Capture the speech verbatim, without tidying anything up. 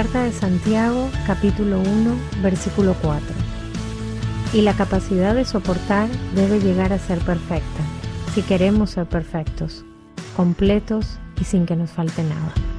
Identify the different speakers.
Speaker 1: Carta de Santiago, capítulo uno, versículo cuatro. Y la capacidad de soportar debe llegar a ser perfecta, si queremos ser perfectos, completos y sin que nos falte nada.